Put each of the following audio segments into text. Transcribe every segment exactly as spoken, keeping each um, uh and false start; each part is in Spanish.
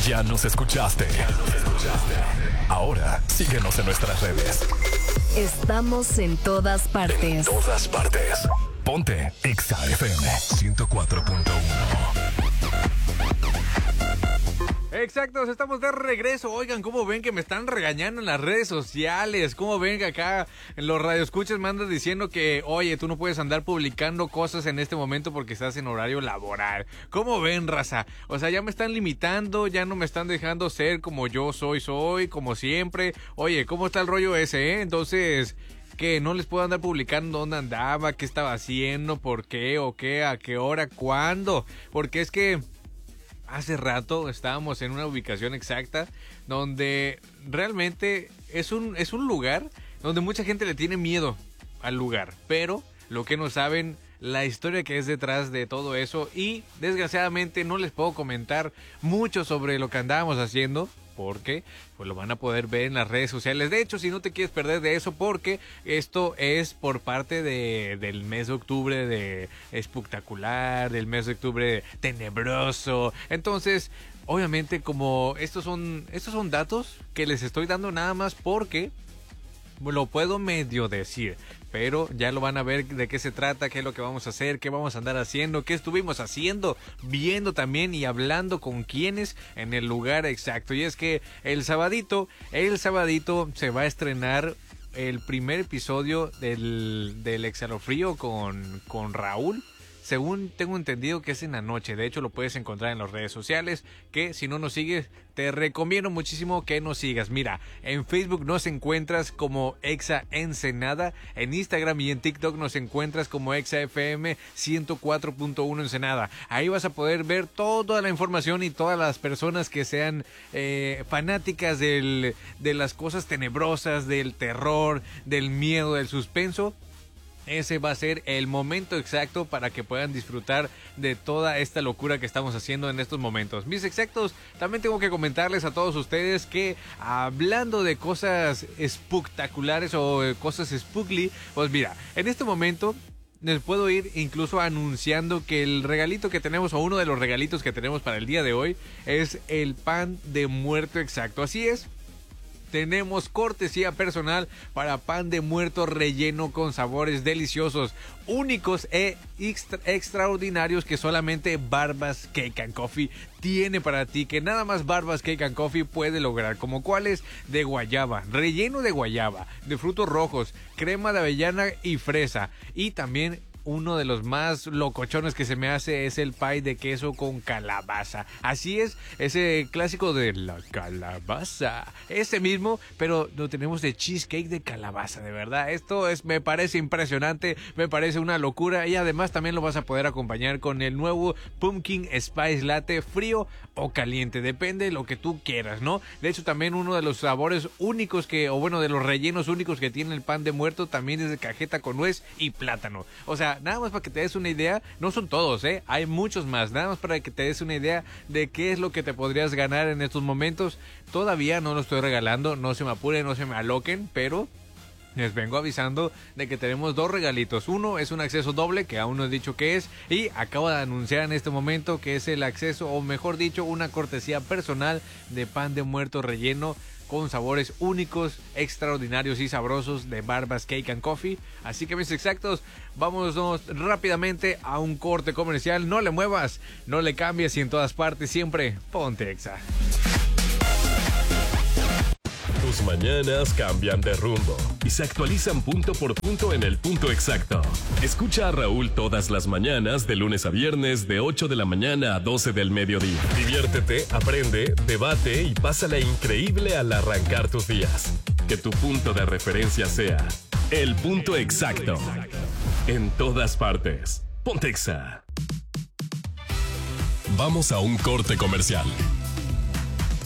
Ya nos escuchaste. Ya nos escuchaste. Ahora síguenos en nuestras redes. Estamos en todas partes. En todas partes. Ponte Exa F M ciento cuatro punto uno. Exacto, estamos de regreso. Oigan, ¿cómo ven que me están regañando en las redes sociales? ¿Cómo ven que acá en los radioescuchas me andan diciendo que, oye, tú no puedes andar publicando cosas en este momento porque estás en horario laboral? ¿Cómo ven, raza? O sea, ya me están limitando, ya no me están dejando ser como yo soy, soy, como siempre. Oye, ¿cómo está el rollo ese, eh? Entonces, ¿qué? ¿No les puedo andar publicando dónde andaba, qué estaba haciendo, por qué, o qué, a qué hora, cuándo? Porque es que hace rato estábamos en una ubicación exacta donde realmente es un, es un lugar donde mucha gente le tiene miedo al lugar, pero lo que no saben, la historia que es detrás de todo eso, y desgraciadamente no les puedo comentar mucho sobre lo que andábamos haciendo, porque pues lo van a poder ver en las redes sociales. De hecho, si no te quieres perder de eso, porque esto es por parte de, del mes de octubre de espectacular, del mes de octubre tenebroso. Entonces, obviamente, como estos son, estos son datos que les estoy dando nada más porque lo puedo medio decir, pero ya lo van a ver de qué se trata, qué es lo que vamos a hacer, qué vamos a andar haciendo, qué estuvimos haciendo, viendo también y hablando con quienes en el lugar exacto. Y es que el sabadito, el sabadito se va a estrenar el primer episodio del, del Exhalofrío con, con Raúl. Según tengo entendido que es en la noche. De hecho, lo puedes encontrar en las redes sociales, que si no nos sigues, te recomiendo muchísimo que nos sigas. Mira, en Facebook nos encuentras como Exa Ensenada, en Instagram y en TikTok nos encuentras como Exa F M ciento cuatro punto uno Ensenada. Ahí vas a poder ver toda la información y todas las personas que sean eh, fanáticas del, de las cosas tenebrosas, del terror, del miedo, del suspenso. Ese va a ser el momento exacto para que puedan disfrutar de toda esta locura que estamos haciendo en estos momentos. Mis exactos, también tengo que comentarles a todos ustedes que hablando de cosas espectaculares o cosas spookly, pues mira, en este momento les puedo ir incluso anunciando que el regalito que tenemos, o uno de los regalitos que tenemos para el día de hoy, es el pan de muerto exacto. Así es. Tenemos cortesía personal para pan de muerto relleno con sabores deliciosos, únicos e extra, extraordinarios que solamente Barbas Cake and Coffee tiene para ti, que nada más Barbas Cake and Coffee puede lograr, como cuáles: de guayaba, relleno de guayaba, de frutos rojos, crema de avellana y fresa, y también uno de los más locochones que se me hace es el pie de queso con calabaza. Así es, ese clásico de la calabaza, ese mismo, pero lo tenemos de cheesecake de calabaza, de verdad. Esto es, me parece impresionante, me parece una locura, y además también lo vas a poder acompañar con el nuevo Pumpkin Spice Latte, frío o caliente, depende de lo que tú quieras, ¿no? De hecho, también uno de los sabores únicos que, o bueno, de los rellenos únicos que tiene el pan de muerto también es de cajeta con nuez y plátano. O sea, nada más para que te des una idea, no son todos, ¿eh? Hay muchos más, nada más para que te des una idea de qué es lo que te podrías ganar en estos momentos. Todavía no lo estoy regalando, no se me apuren, no se me aloquen, pero les vengo avisando de que tenemos dos regalitos. Uno es un acceso doble, que aún no he dicho qué es, y acabo de anunciar en este momento que es el acceso, o mejor dicho, una cortesía personal de pan de muerto relleno con sabores únicos, extraordinarios y sabrosos de Barbas Cake and Coffee. Así que, mis exactos, vámonos rápidamente a un corte comercial. No le muevas, no le cambies, y en todas partes siempre ponte Exa. Tus mañanas cambian de rumbo y se actualizan punto por punto en el punto exacto. Escucha a Raúl todas las mañanas de lunes a viernes de ocho de la mañana a doce del mediodía. Diviértete, aprende, debate y pásala increíble al arrancar tus días. Que tu punto de referencia sea el punto exacto. En todas partes. Ponte Exa. Vamos a un corte comercial. En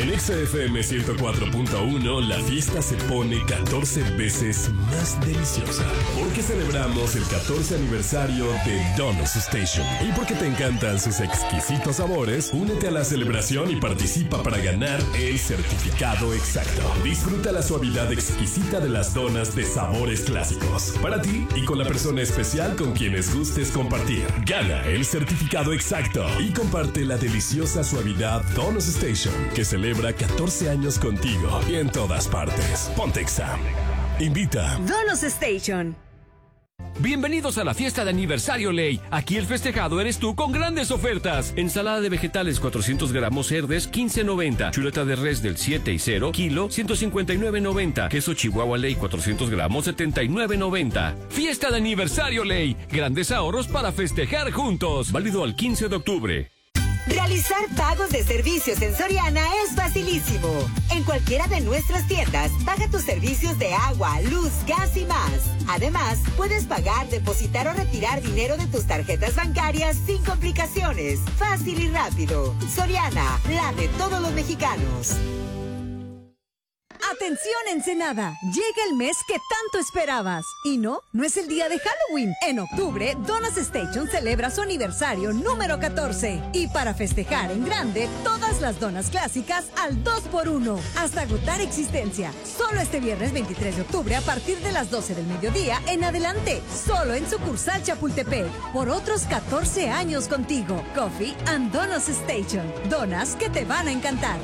En Exa F M ciento cuatro punto uno, la fiesta se pone catorce veces más deliciosa. Porque celebramos el catorce aniversario de Donuts Station. Y porque te encantan sus exquisitos sabores, únete a la celebración y participa para ganar el certificado exacto. Disfruta la suavidad exquisita de las donas de sabores clásicos. Para ti y con la persona especial con quienes gustes compartir. Gana el certificado exacto y comparte la deliciosa suavidad Donuts Station, que celebra catorce años contigo y en todas partes. Ponte Exa. Invita. Donuts Station. Bienvenidos a la fiesta de aniversario Ley. Aquí el festejado eres tú con grandes ofertas. Ensalada de vegetales cuatrocientos gramos Herdes quince noventa. Chuleta de res del siete y cero kilo ciento cincuenta y nueve noventa. Queso Chihuahua Ley cuatrocientos gramos setenta y nueve noventa. Fiesta de aniversario Ley. Grandes ahorros para festejar juntos. Válido al quince de octubre. Realizar pagos de servicios en Soriana es facilísimo. En cualquiera de nuestras tiendas, paga tus servicios de agua, luz, gas y más. Además, puedes pagar, depositar o retirar dinero de tus tarjetas bancarias sin complicaciones. Fácil y rápido. Soriana, la de todos los mexicanos. Atención Ensenada, llega el mes que tanto esperabas. Y no, no es el día de Halloween. En octubre, Donuts Station celebra su aniversario número catorce. Y para festejar en grande, todas las donas clásicas al dos por uno. Hasta agotar existencia. Solo este viernes veintitrés de octubre a partir de las doce del mediodía en adelante. Solo en sucursal Chapultepec. Por otros catorce años contigo. Coffee and Donuts Station. Donas que te van a encantar.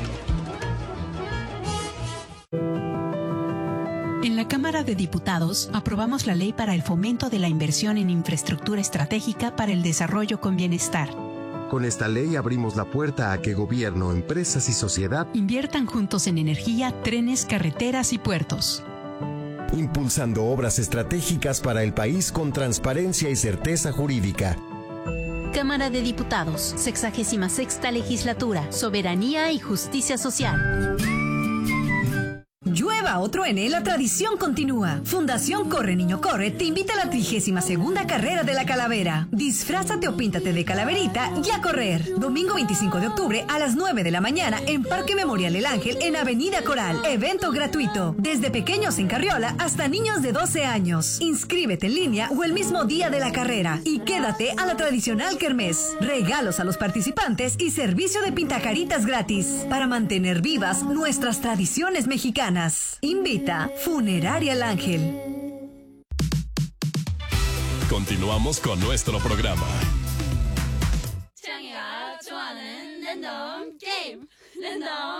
En la Cámara de Diputados aprobamos la ley para el fomento de la inversión en infraestructura estratégica para el desarrollo con bienestar. Con esta ley abrimos la puerta a que gobierno, empresas y sociedad inviertan juntos en energía, trenes, carreteras y puertos. Impulsando obras estratégicas para el país con transparencia y certeza jurídica. Cámara de Diputados, sexagésima sexta legislatura, soberanía y justicia social. Llueva o truene, la tradición continúa. Fundación Corre Niño Corre te invita a la trigésima segunda carrera de la calavera. Disfrázate o píntate de calaverita y a correr. Domingo veinticinco de octubre a las nueve de la mañana en Parque Memorial El Ángel en Avenida Coral. Evento gratuito. Desde pequeños en carriola hasta niños de doce años. Inscríbete en línea o el mismo día de la carrera y quédate a la tradicional kermés. Regalos a los participantes y servicio de pintacaritas gratis para mantener vivas nuestras tradiciones mexicanas. Invita Funeraria El Ángel. Continuamos con nuestro programa. 창이가 좋아하는 랜덤 게임 랜덤